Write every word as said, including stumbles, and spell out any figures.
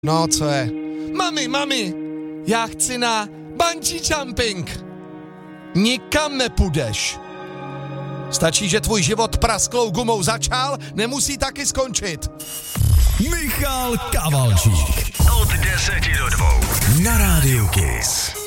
No, co je? Mami, mami, já chci na bungee jumping. Nikam nepůjdeš. Stačí, že tvůj život prasklou gumou začal, nemusí taky skončit. Michal Kavalčík. Od deseti do dvou. Na Rádiu Kiss.